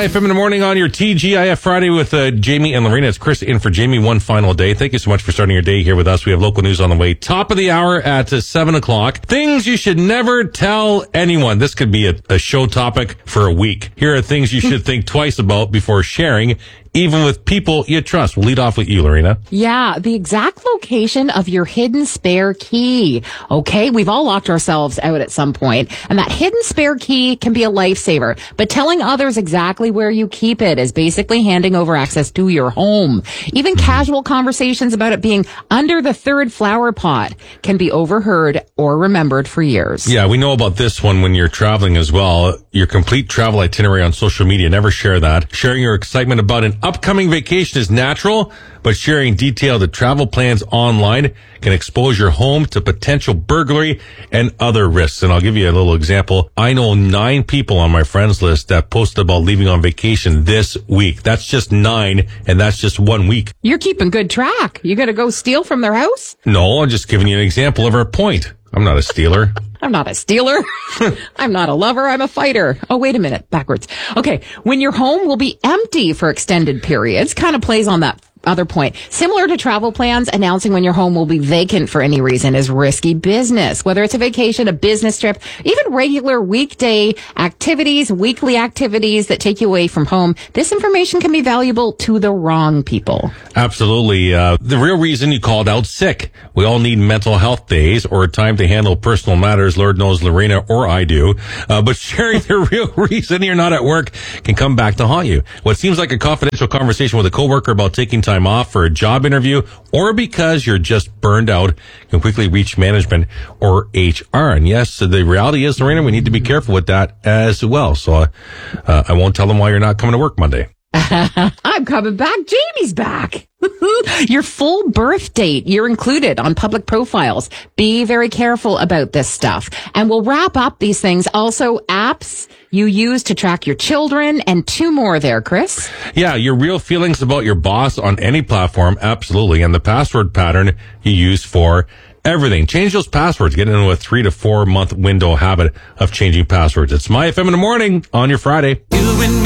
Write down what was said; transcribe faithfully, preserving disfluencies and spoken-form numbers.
My F M in the morning on your T G I F Friday with uh, Jamie and Lorena. It's Chris in for Jamie one final day. Thank you so much for starting your day here with us. We have local news on the way. Top of the hour at uh, seven o'clock. Things you should never tell anyone. This could be a, a show topic for a week. Here are things you should think twice about before sharing, even with people you trust. We'll lead off with you, Lorena. Yeah, the exact location of your hidden spare key. Okay, we've all locked ourselves out at some point, and that hidden spare key can be a lifesaver. But telling others exactly where you keep it is basically handing over access to your home. Even casual conversations about it being under the third flower pot can be overheard or remembered for years. Yeah, we know about this one when you're traveling as well. Your complete travel itinerary on social media. Never share that. Sharing your excitement about an upcoming vacation is natural, but sharing detailed travel plans online can expose your home to potential burglary and other risks. And I'll give you a little example. I know nine people on my friends list that posted about leaving on vacation this week. That's just nine, and that's just one week. You're keeping good track. You gonna go steal from their house? No, I'm just giving you an example of our point. I'm not a stealer. I'm not a stealer. I'm not a lover. I'm a fighter. Oh, wait a minute. Backwards. Okay. When your home will be empty for extended periods, kind of plays on that other point. Similar to travel plans, announcing when your home will be vacant for any reason is risky business. Whether it's a vacation, a business trip, even regular weekday activities, weekly activities that take you away from home, this information can be valuable to the wrong people. Absolutely. Uh, the real reason you called out sick. We all need mental health days or time to handle personal matters. Lord knows Lorena or I do. Uh, but sharing the real reason you're not at work can come back to haunt you. What seems like a confidential conversation with a coworker about taking time off for a job interview or because you're just burned out can quickly reach management or H R. And yes, the reality is, Lorena, we need to be careful with that as well. So uh, uh, I won't tell them why you're not coming to work Monday. I'm coming back. Jamie's back. Your full birth date, you're included on public profiles. Be very careful about this stuff. And we'll wrap up these things. Also, apps you use to track your children, and two more there, Chris. Yeah, your real feelings about your boss on any platform, absolutely. And the password pattern you use for everything. Change those passwords. Get into a three to four month window habit of changing passwords. It's My F M in the morning on your Friday. You and me.